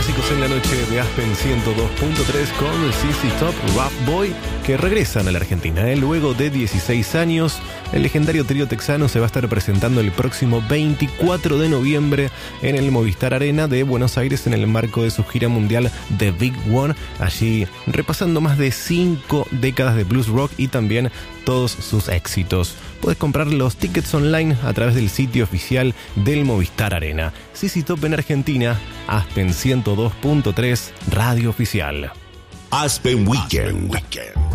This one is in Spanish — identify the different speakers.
Speaker 1: clásicos en la noche de Aspen 102.3 con ZZ Top, Rough Boy, que regresan a la Argentina. Luego de 16 años, el legendario trío texano se va a estar presentando el próximo 24 de noviembre en el Movistar Arena de Buenos Aires en el marco de su gira mundial The Big One, allí repasando más de 5 décadas de blues rock y también todos sus éxitos. Puedes comprar los tickets online a través del sitio oficial del Movistar Arena. ZZ Top en Argentina, Aspen 102.3, Radio Oficial.
Speaker 2: Aspen Weekend.